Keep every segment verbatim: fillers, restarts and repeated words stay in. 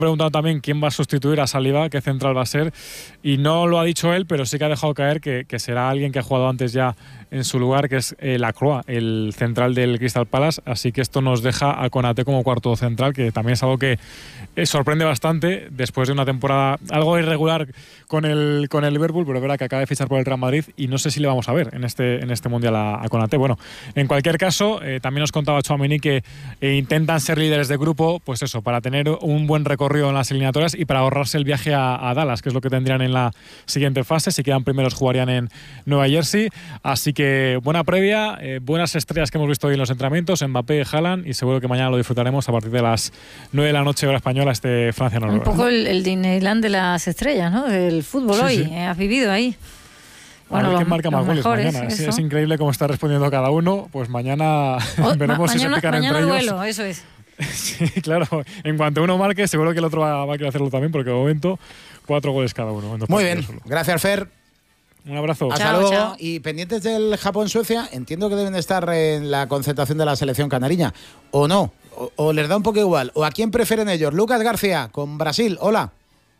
preguntado también quién va a sustituir a Saliba, qué central va a ser, y no lo ha dicho él, pero sí que ha dejado caer que, que será alguien que ha jugado antes ya en su lugar, que es eh, Lacroix, el central del Crystal Palace, así que esto nos deja a Konaté como cuarto central, que también es algo que eh, sorprende bastante después de una temporada algo irregular con el, con el Liverpool, pero es verdad que acaba de fichar por el Real Madrid y no sé si le vamos a ver en este, en este Mundial a, a Konaté. Bueno, en cualquier caso, eh, también nos contaba Tchouaméni que eh, intentan ser líderes de grupo, pues eso, para tener un buen recorrido en las eliminatorias y para ahorrarse el viaje a, a Dallas, que es lo que tendrían en la siguiente fase. Si quedan primeros jugarían en Nueva Jersey, así que buena previa, eh, buenas estrellas que hemos visto hoy en los entrenamientos, Mbappé, Haaland, y seguro que mañana lo disfrutaremos a partir de las nueve de la noche hora española, este Francia-Noruega. Un poco el, el Disneyland de las estrellas, ¿no? Del fútbol sí, hoy, sí. Eh, has vivido ahí. Bueno, a ver quién marca más goles mañana. Es, es increíble cómo está respondiendo cada uno. Pues mañana oh, veremos ma- si mañana, se pican mañana entre duelo, ellos. Eso es. Sí, claro. En cuanto uno marque, seguro que el otro va, va a querer hacerlo también, porque de momento cuatro goles cada uno. Muy bien. Solo. Gracias, Fer. Un abrazo. Hasta chao, luego. Chao. Y pendientes del Japón-Suecia, entiendo que deben estar en la concentración de la selección canariña. ¿O no? O, o les da un poco igual. ¿O a quién prefieren ellos? Lucas García, con Brasil. Hola.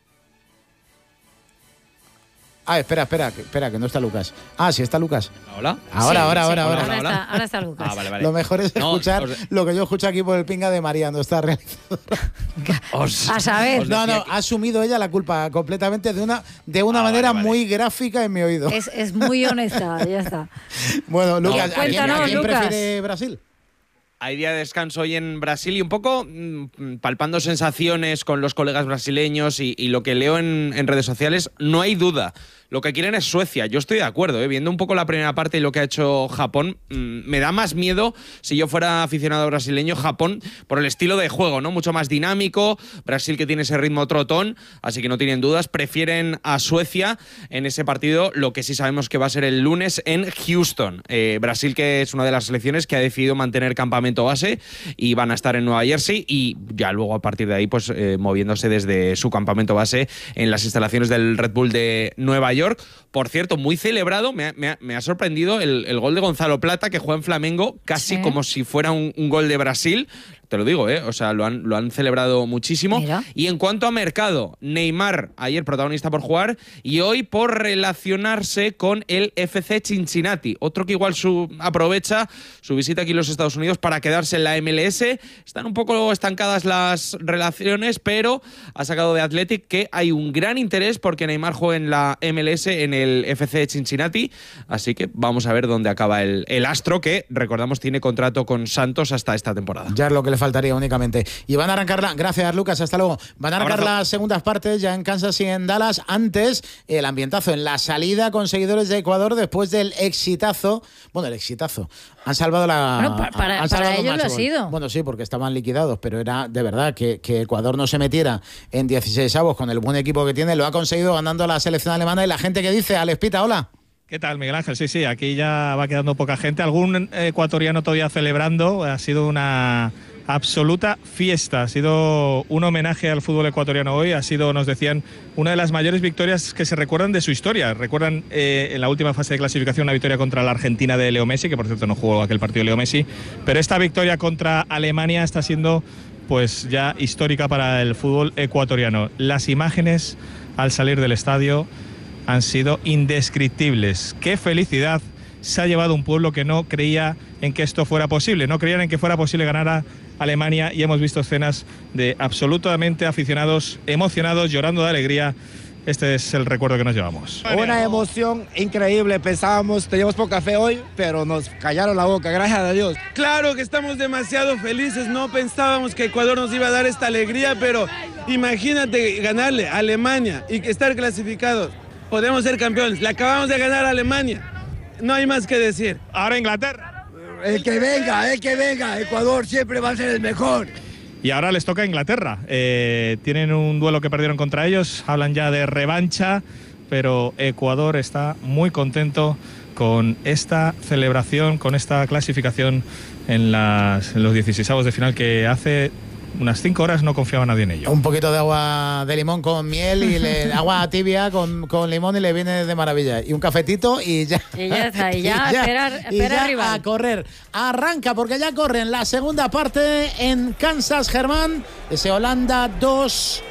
Ah, espera, espera, espera, que no está Lucas. Ah, sí está Lucas. ¿Hola? Ahora, sí, ahora, sí, ahora, ahora. Ahora está, ahora está Lucas. Ah, vale, vale. Lo mejor es escuchar no, os... lo que yo escucho aquí por el pinga de María, no está realizadora. Os... A saber. No, no, ha asumido ella la culpa completamente de una, de una ah, manera vale, vale. muy gráfica en mi oído. Es, es muy honesta, ya está. Bueno, Lucas, no, ¿a quién, ¿a quién Lucas. prefiere Brasil? Hay día de descanso hoy en Brasil y un poco mmm, palpando sensaciones con los colegas brasileños y, y lo que leo en, en redes sociales, no hay duda. Lo que quieren es Suecia. Yo estoy de acuerdo, ¿eh? Viendo un poco la primera parte y lo que ha hecho Japón, mmm, me da más miedo, si yo fuera aficionado brasileño, Japón, por el estilo de juego, ¿no? Mucho más dinámico. Brasil, que tiene ese ritmo trotón, así que no tienen dudas. Prefieren a Suecia en ese partido, lo que sí sabemos que va a ser el lunes en Houston. Eh, Brasil, que es una de las selecciones que ha decidido mantener campamento base y van a estar en Nueva Jersey y ya luego a partir de ahí pues eh, moviéndose desde su campamento base en las instalaciones del Red Bull de Nueva York. Por cierto, muy celebrado, me ha, me ha, me ha sorprendido el, el gol de Gonzalo Plata, que juega en Flamengo casi sí. como si fuera un, un gol de Brasil. Te lo digo, ¿eh? O sea, lo han, lo han celebrado muchísimo. Mira. Y en cuanto a mercado, Neymar, ayer protagonista por jugar y hoy por relacionarse con el F C Cincinnati. Otro que igual su, aprovecha su visita aquí en los Estados Unidos para quedarse en la M L S. Están un poco estancadas las relaciones, pero ha sacado de Athletic que hay un gran interés porque Neymar juegue en la M L S, en el F C Cincinnati. Así que vamos a ver dónde acaba el, el astro, que, recordamos, tiene contrato con Santos hasta esta temporada. Ya es lo que le faltaría únicamente. Y van a arrancar la... Gracias, Lucas, hasta luego. Van a arrancar Abrazo. Las segundas partes ya en Kansas y en Dallas. Antes, el ambientazo en la salida con seguidores de Ecuador después del exitazo. Bueno, el exitazo. Han salvado la... Bueno, para, para, han salvado para ellos lo ha sido. Bueno, sí, porque estaban liquidados, pero era de verdad que, que Ecuador no se metiera en dieciséis avos con el buen equipo que tiene. Lo ha conseguido ganando a la selección alemana y la gente que dice, Alex Pita, hola. ¿Qué tal, Miguel Ángel? Sí, sí, aquí ya va quedando poca gente. Algún ecuatoriano todavía celebrando. Ha sido una absoluta fiesta. Ha sido un homenaje al fútbol ecuatoriano hoy. Ha sido, nos decían, una de las mayores victorias que se recuerdan de su historia. Recuerdan eh, en la última fase de clasificación una victoria contra la Argentina de Leo Messi, que por cierto no jugó aquel partido Leo Messi. Pero esta victoria contra Alemania está siendo pues ya histórica para el fútbol ecuatoriano. Las imágenes al salir del estadio han sido indescriptibles. ¡Qué felicidad se ha llevado un pueblo que no creía en que esto fuera posible! No creían en que fuera posible ganar a Alemania y hemos visto escenas de absolutamente aficionados emocionados, llorando de alegría. Este es el recuerdo que nos llevamos. Una emoción increíble. Pensábamos, teníamos poca fe hoy, pero nos callaron la boca, gracias a Dios. Claro que estamos demasiado felices. No pensábamos que Ecuador nos iba a dar esta alegría, pero imagínate ganarle a Alemania y estar clasificados. Podemos ser campeones. Le acabamos de ganar a Alemania. No hay más que decir. Ahora Inglaterra. El que venga, el que venga. Ecuador siempre va a ser el mejor. Y ahora les toca a Inglaterra. Eh, tienen un duelo que perdieron contra ellos. Hablan ya de revancha. Pero Ecuador está muy contento con esta celebración, con esta clasificación en, las, en los dieciseisavos de final, que hace unas cinco horas no confiaba nadie en ello. Un poquito de agua de limón con miel y le, agua tibia con, con limón y le viene de maravilla. Y un cafetito y ya. Y ya está, y ya, y ya, espera, y espera ya arriba. A correr. Arranca porque ya corren la segunda parte en Kansas, Germán. Ese Holanda dos,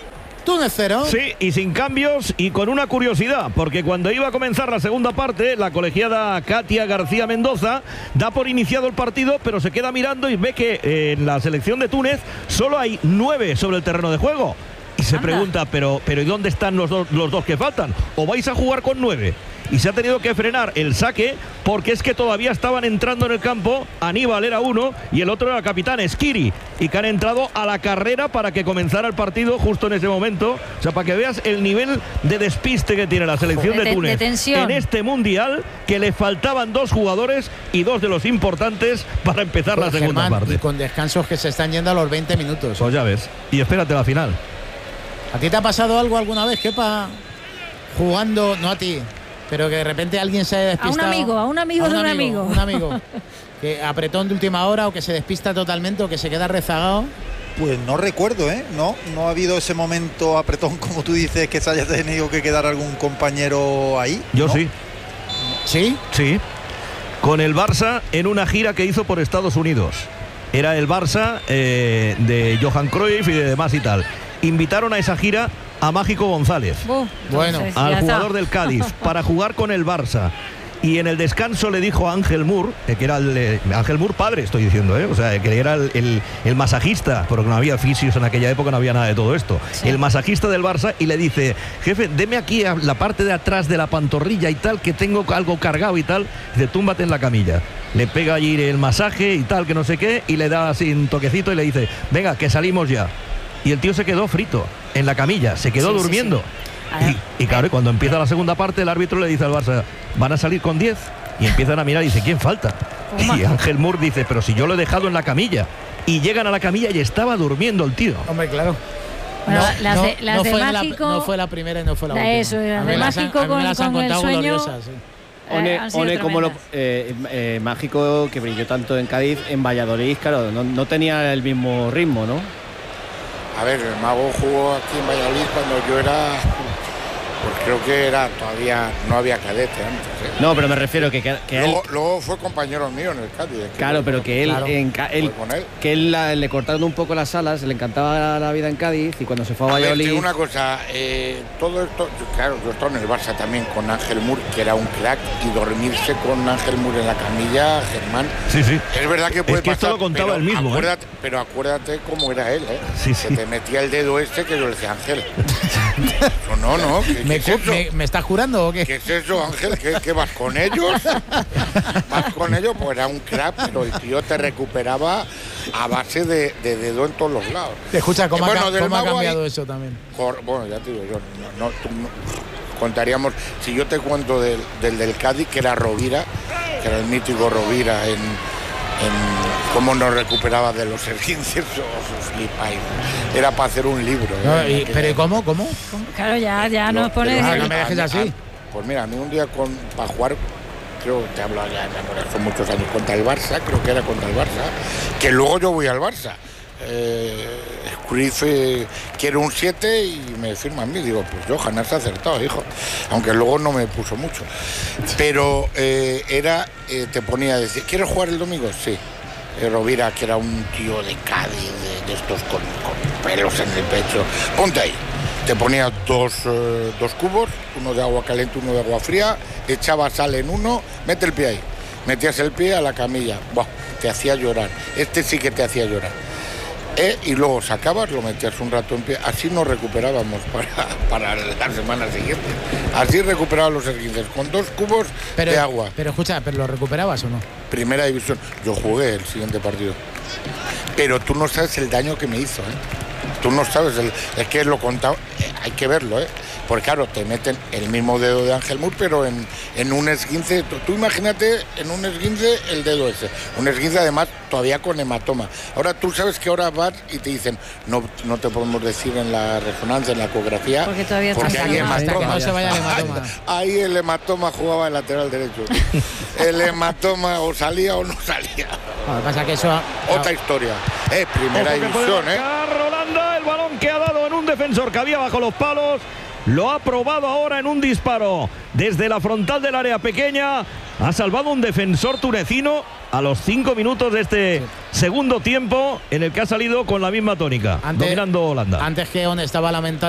Túnez cero. Sí, y sin cambios y con una curiosidad, porque cuando iba a comenzar la segunda parte, la colegiada Katia García Mendoza da por iniciado el partido, pero se queda mirando y ve que eh, en la selección de Túnez solo hay nueve sobre el terreno de juego. Y se Anda. pregunta, pero, pero ¿y dónde están los, do, los dos que faltan? ¿O vais a jugar con nueve? Y se ha tenido que frenar el saque porque es que todavía estaban entrando en el campo. Aníbal era uno y el otro era el capitán Esquiri, y que han entrado a la carrera para que comenzara el partido justo en ese momento. O sea, para que veas el nivel de despiste que tiene la selección de, de Túnez de tensión en este mundial, que le faltaban dos jugadores y dos de los importantes para empezar Pues, la segunda Germán, parte. y con descansos que se están yendo a los veinte minutos. Pues ya ves. Y espérate la final. ¿A ti te ha pasado algo alguna vez, Kepa, jugando, no a ti, pero que de repente alguien se ha despistado? A un amigo, a un amigo de un amigo. Un amigo que apretón de última hora, o que se despista totalmente, o que se queda rezagado. Pues no recuerdo, ¿eh? No, no ha habido ese momento apretón, como tú dices, que se haya tenido que quedar algún compañero ahí. Yo ¿no? sí. ¿Sí? Sí. Con el Barça en una gira que hizo por Estados Unidos. Era el Barça eh, de Johan Cruyff y de demás y tal. Invitaron a esa gira a Mágico González, Uh, Bueno, entonces, al ya jugador está. del Cádiz, para jugar con el Barça. Y en el descanso le dijo a Ángel Mur, eh, que era el eh, Ángel Mur padre, estoy diciendo, ¿eh? O sea, que era el, el, el masajista, porque no había fisios en aquella época, no había nada de todo esto. Sí. El masajista del Barça, y le dice, jefe, deme aquí a la parte de atrás de la pantorrilla y tal, que tengo algo cargado y tal. Dice, túmbate en la camilla. Le pega allí el masaje y tal, que no sé qué, y le da así un toquecito y le dice, venga, que salimos ya. Y el tío se quedó frito en la camilla, se quedó Sí, sí, durmiendo. sí. Y, y claro, y cuando empieza la segunda parte, el árbitro le dice al Barça, ¿van a salir con diez? Y empiezan a mirar y dice, ¿quién falta? Toma. Y Ángel Mur dice, pero si yo lo he dejado en la camilla. Y llegan a la camilla y estaba durmiendo el tío. Hombre, claro. Bueno, las de, las no de fue Mágico. la, no fue la primera y no fue la La última. eso, las A mí de las han- Mágico a mí me con- las han con el contado sueño. gloriosas, sí. Eh, One, han sido One como lo, tremendas. eh, eh, Mágico, que brilló tanto en Cádiz, en Valladolid, claro, no, no tenía el mismo ritmo, ¿no? A ver, el Mago jugó aquí en Valladolid cuando yo era, pues creo que era todavía, no había cadete antes. ¿eh? No, pero me refiero que, que, que él, Luego, luego fue compañero mío en el Cádiz. es que claro, fue- pero que él, Claro. en, Ca- él- fue con él. que él la- le cortaron un poco las alas, le encantaba la, la vida en Cádiz, y cuando se fue a A ver, te Valladolid, digo una cosa, eh, todo esto, yo- claro, yo estaba en el Barça también con Ángel Mur, que era un crack, y dormirse con Ángel Mur en la camilla, Germán. Sí, sí. Es verdad que puede Es que esto pasar, lo contaba pero él mismo, ¿eh? acuérdate, Pero acuérdate cómo era él, ¿eh? Sí, sí. Que te metía el dedo este, que yo le decía, Ángel. Eso no, no, ¿qué, ¿Me, qué es cu- eso? me- me estás jurando o qué? ¿Qué es eso, Ángel? ¿Qué, qué vas con ellos? ¿Vas con ellos? Pues era un crack, pero el tío te recuperaba a base de, de dedo en todos los lados. Escucha, ¿cómo, Y ha, bueno, ca- del cómo ha Mago cambiado ahí- eso también? Cor- bueno, ya te digo yo, no, no, tú no- contaríamos, si yo te cuento del, del del Cádiz, que era Rovira, que era el mítico Rovira en, en cómo nos recuperaba de los esguinces, os flipáis. Era para hacer un libro. ¿eh? No, y- En aquella ¿Pero y cómo? ¿Cómo? Claro, ya, ya Lo- nos pones. Ah, pero no me dejes a- así. a- Pues mira, a mí un día con, para jugar, creo que te hablo ya, ya son muchos años, contra el Barça, creo que era contra el Barça, que luego yo voy al Barça. Eh, Cruyff eh, quiere un siete y me firma a mí. Digo, pues Johan, has acertado, hijo. Aunque luego no me puso mucho. Pero eh, era, eh, te ponía a decir, ¿quieres jugar el domingo? Sí. Eh, Rovira, que era un tío de Cádiz, de, de estos con, con pelos en el pecho. Ponte ahí. Te ponía dos, eh, dos cubos, uno de agua caliente, uno de agua fría, echaba sal en uno, mete el pie ahí. Metías el pie a la camilla. Buah, te hacía llorar. Este sí que te hacía llorar. Eh, y luego sacabas, lo metías un rato en pie. Así nos recuperábamos para, para la semana siguiente. Así recuperaba los esguinces, con dos cubos Pero, de agua. pero escucha, ¿pero lo recuperabas o no? Primera división. Yo jugué el siguiente partido. Pero tú no sabes el daño que me hizo, ¿eh? Tú no sabes, el, es que lo contaba, eh, hay que verlo, ¿eh? Porque claro, te meten el mismo dedo de Ángel Mur, pero en, en un esguince, tú, tú imagínate en un esguince el dedo ese, un esguince además todavía con hematoma. Ahora tú sabes que ahora vas y te dicen, no, no te podemos decir en la resonancia, en la ecografía, Porque todavía está porque hay sangre. Hasta que hematoma. no se vaya el hematoma. Ahí el hematoma jugaba el lateral derecho. El hematoma o salía o no salía. No, lo que pasa es que eso... Otra historia. Eh, primera Ojo que puede división, ¿eh? marcar Rolanda, el balón que ha dado en un defensor que había bajo los palos. Lo ha probado ahora en un disparo desde la frontal del área pequeña. Ha salvado un defensor tunecino a los cinco minutos de este segundo tiempo, en el que ha salido con la misma tónica, Antes- dominando Holanda. Antes que donde estaba lamentando